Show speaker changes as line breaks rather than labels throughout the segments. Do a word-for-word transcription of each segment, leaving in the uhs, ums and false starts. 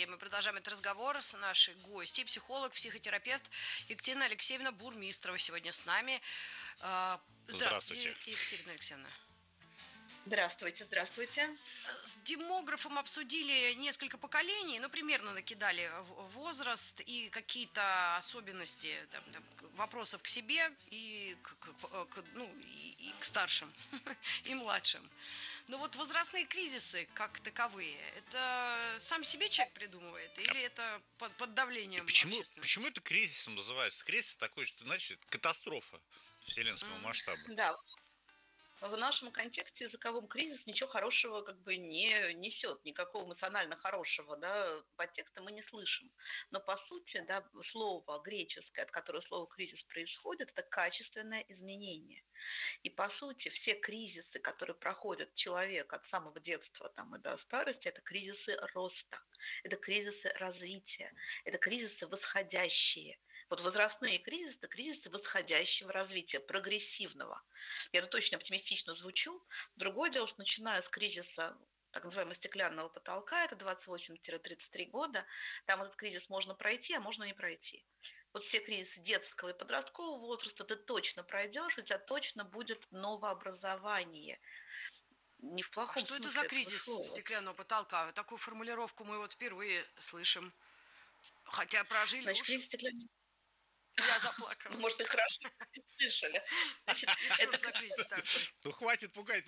мы продолжаем этот разговор с нашей гостьей, психолог, психотерапевт Екатерина Алексеевна Бурмистрова сегодня с нами. Здравствуйте,
Здравствуйте.
Екатерина Алексеевна.
Здравствуйте, здравствуйте.
С демографом обсудили несколько поколений, ну, примерно накидали возраст и какие-то особенности там, там, вопросов к себе и к, к, к, ну, и, и к старшим, и младшим. Но вот возрастные кризисы, как таковые, это сам себе человек придумывает или это под, под давлением
почему,
общественности?
Почему это кризисом называется? Кризис такой, что, значит, катастрофа вселенского mm. масштаба.
Да. В нашем контексте языковом кризис ничего хорошего как бы не несет, никакого эмоционально хорошего, да, подтекста мы не слышим. Но по сути, да, слово греческое, от которого слово кризис происходит, это качественное изменение. И по сути все кризисы, которые проходит человек от самого детства там, и до старости, это кризисы роста, это кризисы развития, это кризисы восходящие. Вот возрастные кризисы – это кризисы восходящего развития, прогрессивного. Я тут очень оптимистично звучу. Другое дело, что начиная с кризиса так называемого стеклянного потолка, это двадцать восемь - тридцать три года, там этот кризис можно пройти, а можно не пройти. Вот все кризисы детского и подросткового возраста ты точно пройдешь, у тебя точно будет новообразование. Не в плохом
а что это за кризис стеклянного потолка? Такую формулировку мы вот впервые слышим. Хотя прожили
Значит,
уж...
кризис стеклянного...
Я заплакала.
Может, и хорошо слышали.
Что за кризис такой?
Ну, хватит пугать.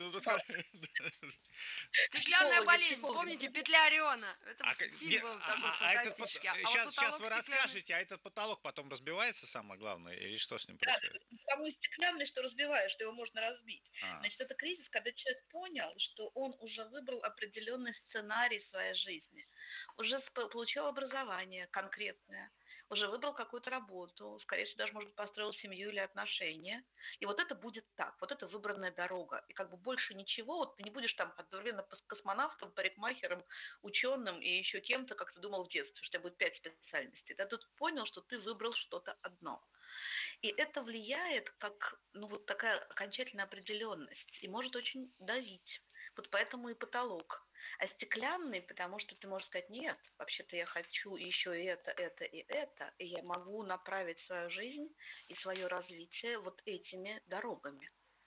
Стеклянная болезнь. Помните, «Петля Ориона»? Это фильм был такой фантастический.
Сейчас вы расскажете, а этот потолок потом разбивается, самое главное, или что с ним происходит?
Потому стеклянный, что разбиваешь, что его можно разбить. Значит, это кризис, когда человек понял, что он уже выбрал определенный сценарий своей жизни, уже получил образование конкретное, уже выбрал какую-то работу, скорее всего, даже, может быть, построил семью или отношения. И вот это будет так, вот это выбранная дорога. И как бы больше ничего, вот ты не будешь там одновременно космонавтом, парикмахером, ученым и еще кем-то, как ты думал в детстве, что у тебя будет пять специальностей. Ты тут понял, что ты выбрал что-то одно. И это влияет как, ну, вот такая окончательная определенность и может очень давить. Вот поэтому и потолок. А стеклянный, потому что ты можешь сказать, нет, вообще-то я хочу еще и это, это и это, и я могу направить свою жизнь и свое развитие вот этими дорогами.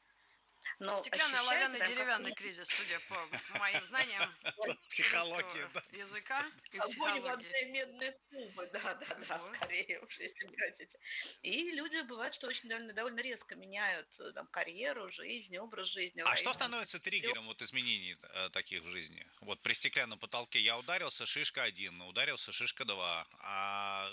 Но стеклянный, оловянный, деревянный как... кризис, судя по моим знаниям
психологии, да.
языка и
психологии. Огонь, вода, медные трубы, да, да, да, вот. Скорее уж, если хотите. И люди бывает, что очень довольно, довольно резко меняют там, карьеру, жизнь, образ жизни.
А что становится триггером вот, изменений э, таких в жизни? Вот при стеклянном потолке я ударился, шишка один, ударился, шишка два. А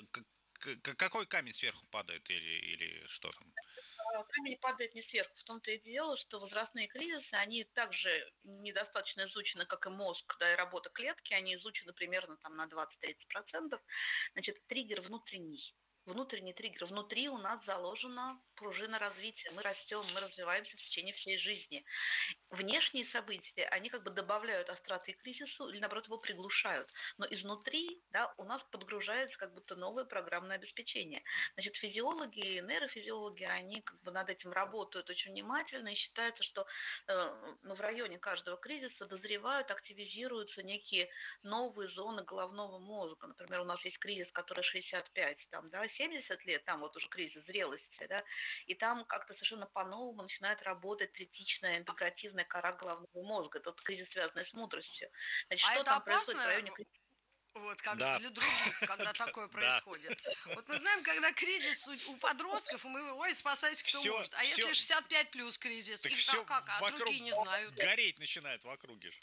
какой камень сверху падает или, или что там?
Камень падает не сверху. В том-то и дело, что возрастные кризисы, они также недостаточно изучены, как и мозг, да, и работа клетки, они изучены примерно там, на двадцать-тридцать процентов. Значит, триггер внутренний. Внутренний триггер. Внутри у нас заложена пружина развития. Мы растем, мы развиваемся в течение всей жизни. Внешние события, они как бы добавляют остроты кризису или, наоборот, его приглушают. Но изнутри, да, у нас подгружается как будто новое программное обеспечение. Значит, физиологи, нейрофизиологи, они как бы над этим работают очень внимательно, и считается, что э, ну, в районе каждого кризиса дозревают, активизируются некие новые зоны головного мозга. Например, у нас есть кризис, который шестьдесят пять, там, да, семьдесят лет, там вот уже кризис зрелости, да, и там как-то совершенно по-новому начинает работать третичная интегративная кора головного мозга. Это вот кризис, связанный с мудростью. Значит,
а
что
это
там
опасно?
происходит в районе кризиса?
Вот, как
да.
для других, когда такое происходит. Вот мы знаем, когда кризис у подростков, мы, ой, спасайся, кто
все,
может. А
все.
если шестьдесят пять плюс кризис,
так
и
все
как, а другие не знают.
Гореть начинает в округе.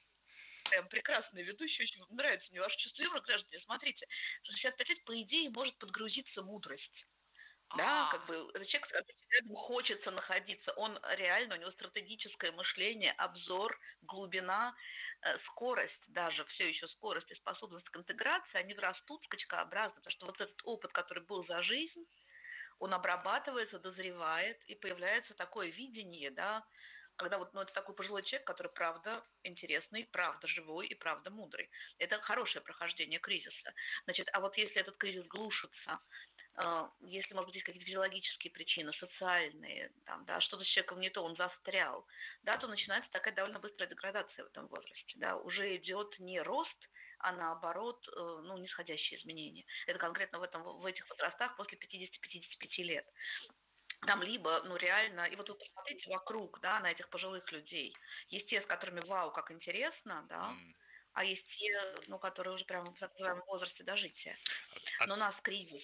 Прям прекрасный ведущий, очень нравится мне ваше чувство юмора, граждане. Смотрите, шестьдесят пять лет, по идее, может подгрузиться мудрость. Да, как бы это человек, с которым рядом хочется находиться, он реально, у него стратегическое мышление, обзор, глубина, э, скорость даже, все еще скорость и способность к интеграции, они растут скачкообразно, потому что вот этот опыт, который был за жизнь, он обрабатывается, дозревает, и появляется такое видение, да, когда вот, ну, это такой пожилой человек, который правда интересный, правда живой и правда мудрый. Это хорошее прохождение кризиса. Значит, а вот если этот кризис глушится, если, может быть, есть какие-то физиологические причины, социальные, там, да, что-то с человеком не то, он застрял, да, то начинается такая довольно быстрая деградация в этом возрасте. Да, уже идет не рост, а наоборот, ну, нисходящие изменения. Это конкретно в, этом, в этих возрастах после пятидесяти-пятидесяти пяти лет. Там либо, ну реально, и вот вы посмотрите вокруг, да, на этих пожилых людей. Есть те, с которыми вау, как интересно, да,
М.
а есть те, ну, которые уже прямо в так называемом возрасте дожития.
А
Но нас кризис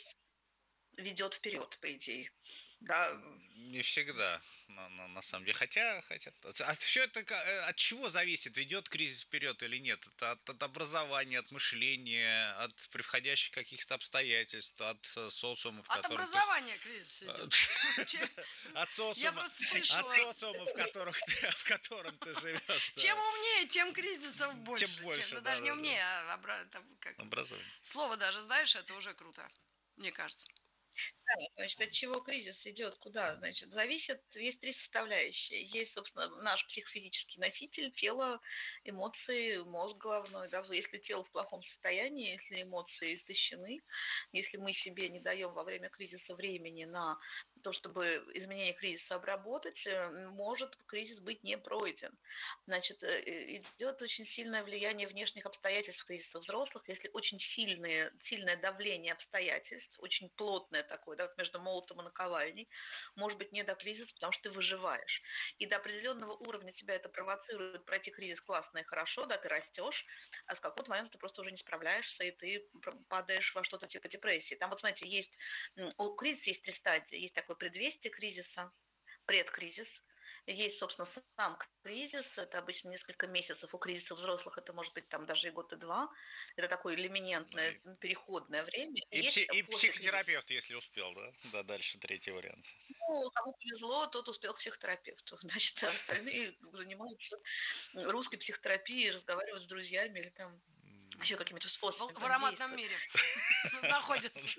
ведет вперед, по идее. Да,
не всегда, на, на, на самом деле. Хотя, хотя, а все это ка- э, от чего зависит, ведет кризис вперед или нет? Это от, от образования, от мышления, от приходящих каких-то обстоятельств, от э, социума, в
От
котором ты...
образования кризис идет. Че-
От
Я
социума,
просто
от
слышала,
социума, в которых ты, в котором ты живешь,
чем
да.
умнее, тем кризисов больше.
Тем больше,
ну,
да,
даже не
да, да.
умнее, а обра- там как-
Образование.
слово даже знаешь, это уже круто, мне кажется.
да, значит, от чего кризис идет, куда? Значит, зависит, есть три составляющие. Есть, собственно, наш психофизический носитель, тело, эмоции, мозг головной. Да? Если тело в плохом состоянии, если эмоции истощены, если мы себе не даем во время кризиса времени на то, чтобы изменение кризиса обработать, э, может кризис быть не пройден. Значит, э, идет очень сильное влияние внешних обстоятельств кризиса взрослых. Если очень сильные, сильное давление обстоятельств, очень плотное такое, да, вот между молотом и наковальней, может быть не до кризиса, потому что ты выживаешь. И до определенного уровня тебя это провоцирует пройти кризис классно и хорошо, да, ты растешь, а с какого-то момента ты просто уже не справляешься, и ты падаешь во что-то типа депрессии. Там вот, знаете, есть, у кризиса есть три стадии. Есть такое предвестие кризиса, предкризис. Есть, собственно, сам кризис, это обычно несколько месяцев, у кризиса взрослых это может быть там даже и год, и два. Это такое элементное, переходное время.
И,
Есть
пси- и
после кризиса.
психотерапевт, если успел, да? Да, дальше третий вариант.
Ну, кому повезло, тот успел к психотерапевту. Значит, а остальные занимаются русской психотерапией, разговаривают с друзьями или там еще какими-то
В,
способами.
в ароматном мире находится.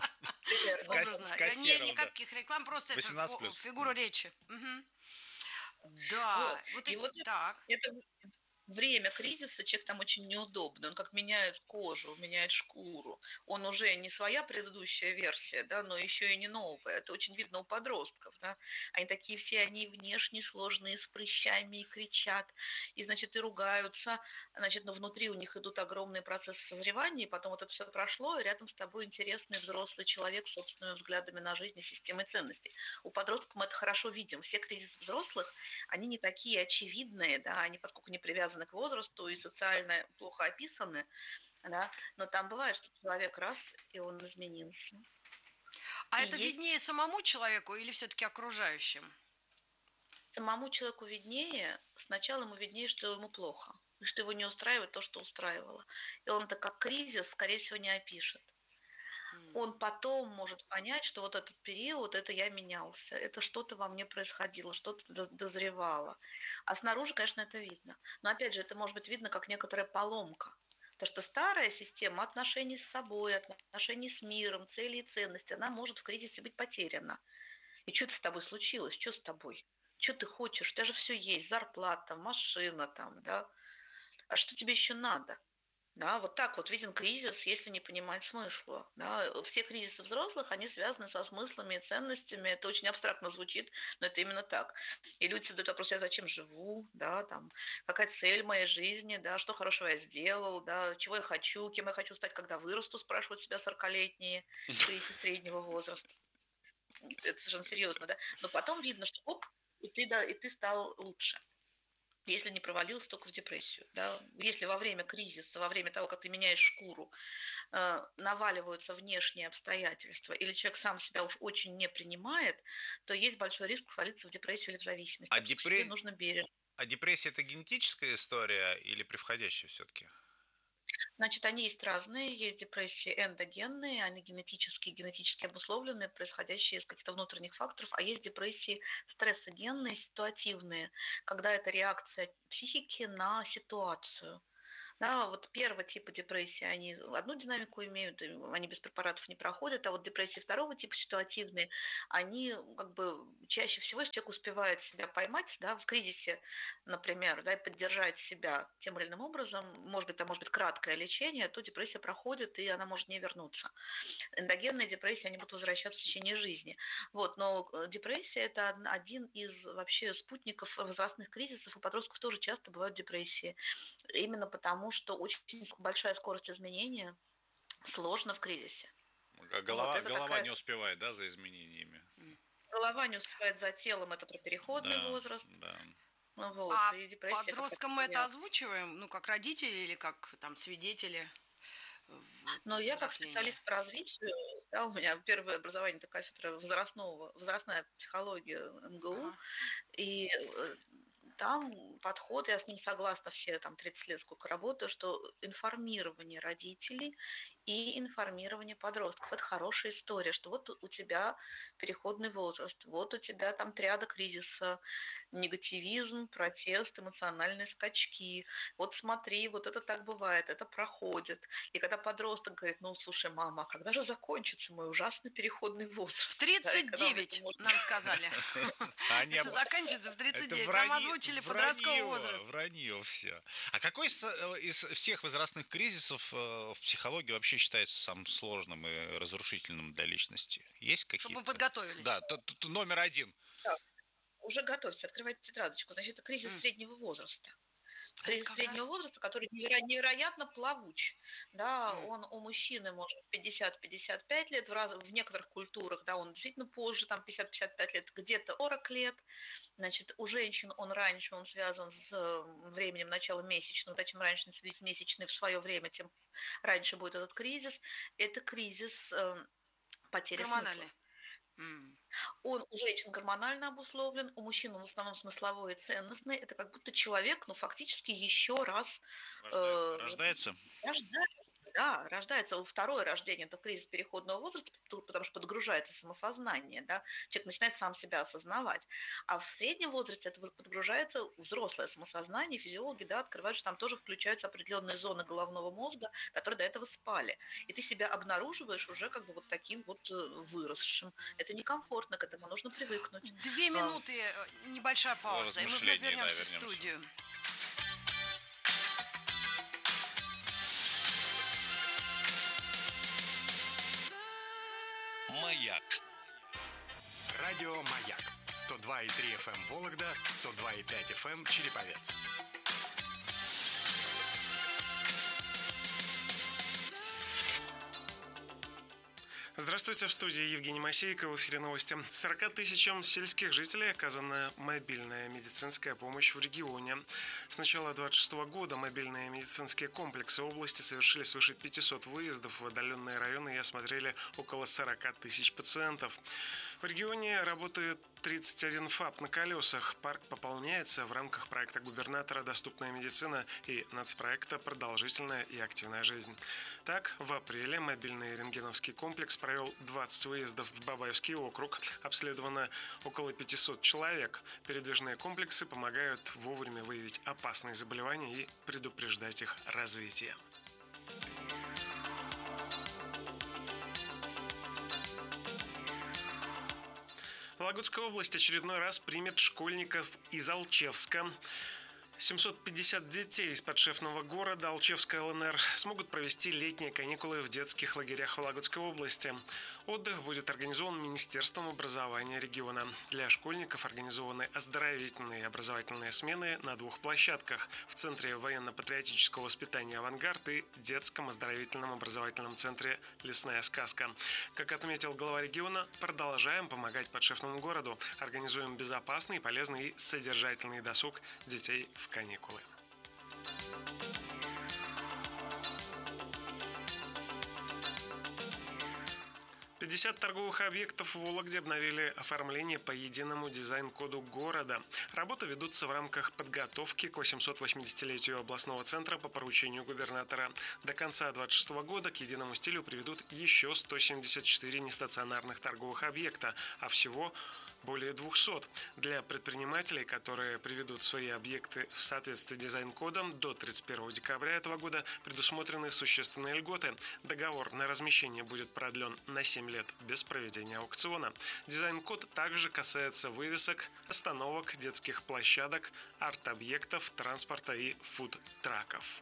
С кас- с
Образно. Не,
кассиром, да.
никаких реклам, просто это
восемнадцать
фо-
плюс.
фигура речи. Мгм.
Вот.
Да, вот
И
и
вот
так.
это время кризиса человек там очень неудобный, он как меняет кожу, меняет шкуру, он уже не своя предыдущая версия, да, но еще и не новая, это очень видно у подростков, да, они такие все, они внешне сложные, с прыщами и кричат, и, значит, и ругаются, значит, но внутри у них идут огромные процессы созревания, и потом вот это все прошло, и рядом с тобой интересный взрослый человек с собственными взглядами на жизнь и системой ценностей. У подростков мы это хорошо видим, все кризисы взрослых, они не такие очевидные, да, они поскольку не привязаны к возрасту и социально плохо описаны, да, но там бывает, что человек раз, и он изменился.
А
И
это
есть
виднее самому человеку или все-таки окружающим?
самому человеку виднее, сначала ему виднее, что ему плохо, и что его не устраивает то, что устраивало. И он это как кризис, скорее всего, не опишет. Он потом может понять, что вот этот период, это я менялся, это что-то во мне происходило, что-то дозревало. А снаружи, конечно, это видно. Но опять же, это может быть видно как некоторая поломка. Потому что старая система отношений с собой, отношений с миром, цели и ценности, она может в кризисе быть потеряна. И что это с тобой случилось? Что с тобой? Что ты хочешь? У тебя же все есть, зарплата, машина там, да? А что тебе еще надо? Да, вот так вот виден кризис, если не понимать смысла. Да. Все кризисы взрослых, они связаны со смыслами и ценностями. Это очень абстрактно звучит, но это именно так. И люди задают вопрос, я зачем живу, да, там, какая цель моей жизни, да, что хорошего я сделал, да, чего я хочу, кем я хочу стать, когда вырасту, спрашивают себя сорокалетние, кризис среднего возраста. Это совершенно серьезно, да. Но потом видно, что оп, и ты, да, и ты стал лучше. Если не провалился только в депрессию. Да? Если во время кризиса, во время того, как ты меняешь шкуру, э, наваливаются внешние обстоятельства, или человек сам себя уж очень не принимает, то есть большой риск провалиться в депрессию или в зависимость.
А,
Так что к себе
депресс...
нужно бережно.
а депрессия это генетическая история или превходящая все-таки?
Значит, они есть разные. Есть депрессии эндогенные, они генетические, генетически обусловленные, происходящие из каких-то внутренних факторов, а есть депрессии стрессогенные, ситуативные, когда это реакция психики на ситуацию. Да, вот первого типа депрессии, они одну динамику имеют, они без препаратов не проходят, а вот депрессии второго типа ситуативные, они как бы чаще всего, если человек успевает себя поймать, да, в кризисе, например, да, и поддержать себя тем или иным образом, может быть, там может быть краткое лечение, то депрессия проходит, и она может не вернуться. Эндогенные депрессии, они будут возвращаться в течение жизни. Вот, но депрессия – это один из вообще спутников возрастных кризисов, у подростков тоже часто бывают депрессии. Именно потому, потому что очень большая скорость изменения, сложно в кризисе.
Голова,
вот,
голова
такая...
не успевает, да, за изменениями?
Голова не успевает за телом, это про переходный
да,
возраст.
Да.
Вот,
а
и
подросткам мы это озвучиваем, ну, как родители или как там свидетели?
Но я как специалист по развитию, да, у меня первое образование — это кафедра возрастного, возрастная психология эм гэ у, ага. И там подход, я с ним согласна все там тридцать лет, сколько работаю, что информирование родителей и информирование подростков — это хорошая история, что вот у тебя переходный возраст, вот у тебя там триада кризиса, негативизм, протест, эмоциональные скачки. Вот смотри, вот это так бывает, это проходит. И когда подросток говорит: ну, слушай, мама, а когда же закончится мой ужасный переходный возраст?
В тридцать девять нам сказали. Это заканчивается в тридцать девять. Нам озвучили подростковый возраст.
Вранье все. А какой из всех возрастных кризисов в психологии вообще считается самым сложным и разрушительным для личности? Есть какие-то?
Чтобы мы подготовились.
Да, номер один.
Уже готовьтесь, открывайте тетрадочку. Значит, это кризис mm. среднего возраста. Кризис а среднего возраста, который невероятно плавуч. Да, mm. он у мужчины может пятьдесят - пятьдесят пять лет, в, раз, в некоторых культурах, да, он действительно позже, там пятьдесят - пятьдесят пять лет, где-то сорок лет. Значит, у женщин он раньше, он связан с временем начала месячных, да, чем раньше начались месячные в свое время, тем раньше будет этот кризис. Это кризис э, потери
гормональный.
Mm. Он у женщин гормонально обусловлен, у мужчин он в основном смысловой и ценностный. Это как будто человек, ну, фактически еще раз...
Рождается? Э, рождается?
Рождается, да, рождается. Второе рождение — это кризис переходного возраста, потому что подгружается самосознание, да, человек начинает сам себя осознавать. А в среднем возрасте это подгружается взрослое самосознание, физиологи, да, открывают, что там тоже включаются определенные зоны головного мозга, которые до этого спали. И ты себя обнаруживаешь уже как бы вот таким вот выросшим. Это некомфортно, к этому нужно привыкнуть.
Две минуты, небольшая пауза, и мы вновь вернемся, да, в студию.
Маяк. Радио Маяк. сто два и три эф эм Вологда, сто два и пять эф эм Череповец.
Здравствуйте, в студии Евгений Масейко, в эфире новости. сорока тысячам сельских жителей оказана мобильная медицинская помощь в регионе. С начала двадцать шестого года мобильные медицинские комплексы области совершили свыше пятисот выездов в отдаленные районы и осмотрели около сорока тысяч пациентов. В регионе работает тридцать один ФАП на колесах. Парк пополняется в рамках проекта губернатора «Доступная медицина» и нацпроекта «Продолжительная и активная жизнь». Так, в апреле мобильный рентгеновский комплекс провел двадцать выездов в Бабаевский округ. Обследовано около пятисот человек. Передвижные комплексы помогают вовремя выявить опасные заболевания и предупреждать их развитие. Вологодская область очередной раз примет школьников из Алчевска. семьсот пятьдесят детей из подшефного города Алчевской эл эн эр смогут провести летние каникулы в детских лагерях Вологодской области. Отдых будет организован Министерством образования региона. Для школьников организованы оздоровительные и образовательные смены на двух площадках: в Центре военно-патриотического воспитания «Авангард» и детском оздоровительном образовательном центре «Лесная сказка». Как отметил глава региона, продолжаем помогать подшефному городу, организуем безопасный, полезный и содержательный досуг детей в каникулы. пятьдесят торговых объектов в Вологде обновили оформление по единому дизайн-коду города. Работы ведутся в рамках подготовки к восьмисот-восьмидесятилетию областного центра по поручению губернатора. До конца двадцать шестого года к единому стилю приведут еще сто семьдесят четыре нестационарных торговых объекта, а всего более двухсот. Для предпринимателей, которые приведут свои объекты в соответствии с дизайн-кодом, до тридцать первого декабря этого года предусмотрены существенные льготы. Договор на размещение будет продлен на семь лет без проведения аукциона. Дизайн-код также касается вывесок, остановок, детских площадок, арт-объектов, транспорта и фуд-траков.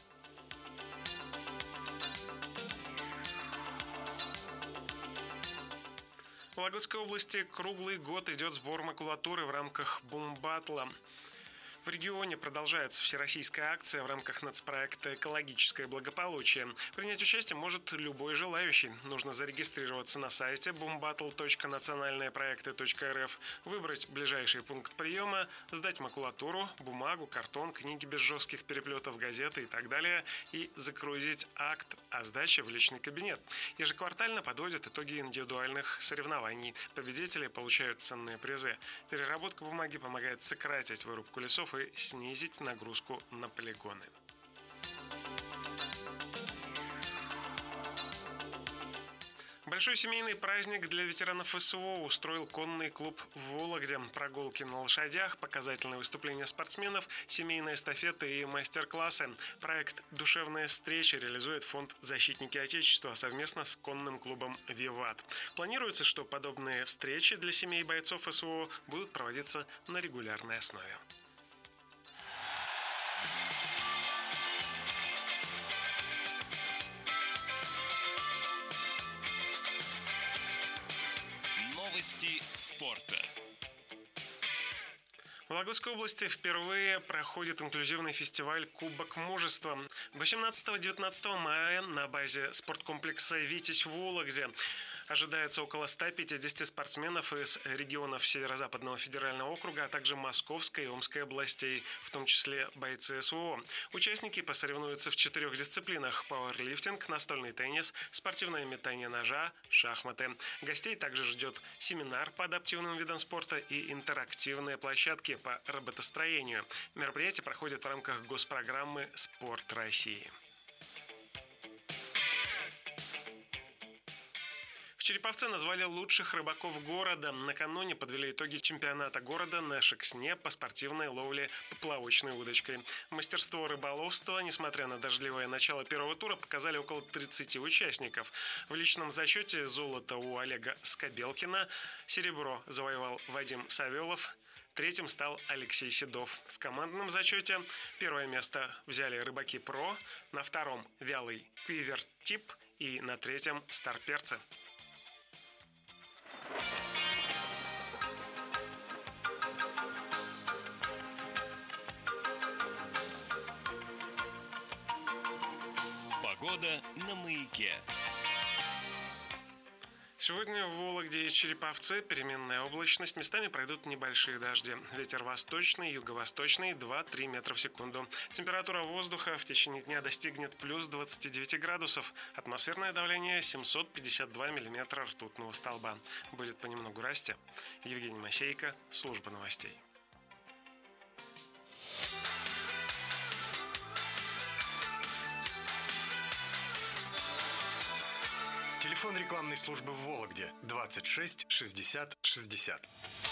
В Вологодской области круглый год идет сбор макулатуры в рамках бум-батла. В регионе продолжается всероссийская акция в рамках нацпроекта «Экологическое благополучие». Принять участие может любой желающий. Нужно зарегистрироваться на сайте бумбаттл точка национальные проекты точка эр эф, выбрать ближайший пункт приема, сдать макулатуру, бумагу, картон, книги без жестких переплетов, газеты и так далее, и загрузить акт о сдаче в личный кабинет. Ежеквартально подводят итоги индивидуальных соревнований. Победители получают ценные призы. Переработка бумаги помогает сократить вырубку лесов и снизить нагрузку на полигоны. Большой семейный праздник для ветеранов эс вэ о устроил конный клуб в Вологде. Прогулки на лошадях, показательные выступления спортсменов, семейные эстафеты и мастер-классы. Проект «Душевная встреча» реализует фонд «Защитники Отечества» совместно с конным клубом «Виват». Планируется, что подобные встречи для семей бойцов эс вэ о будут проводиться на регулярной основе.
Новости спорта.
В Вологодской области впервые проходит инклюзивный фестиваль «Кубок мужества». восемнадцатого-девятнадцатого мая на базе спорткомплекса «Витязь» в Вологде ожидается около ста пятидесяти спортсменов из регионов Северо-Западного федерального округа, а также Московской и Омской областей, в том числе бойцы эс вэ о. Участники посоревнуются в четырех дисциплинах: пауэрлифтинг, настольный теннис, спортивное метание ножа, шахматы. Гостей также ждет семинар по адаптивным видам спорта и интерактивные площадки по роботостроению. Мероприятие проходит в рамках госпрограммы «Спорт России». В Череповце назвали лучших рыбаков города. Накануне подвели итоги чемпионата города на Шексне по спортивной ловле поплавочной удочкой. Мастерство рыболовства, несмотря на дождливое начало первого тура, показали около тридцати участников. В личном зачете золото у Олега Скобелкина, серебро завоевал Вадим Савелов, третьим стал Алексей Седов. В командном зачете первое место взяли рыбаки ПРО, на втором вялый Квивертип и на третьем старперцы.
Погода на Маяке.
Сегодня в Вологде и Череповце переменная облачность. Местами пройдут небольшие дожди. Ветер восточный, юго-восточный два-три метра в секунду. Температура воздуха в течение дня достигнет плюс двадцати девяти градусов. Атмосферное давление семьсот пятьдесят два миллиметра ртутного столба. Будет понемногу расти. Евгений Масейко, служба новостей.
Телефон рекламной службы в Вологде двадцать шесть шестьдесят шестьдесят.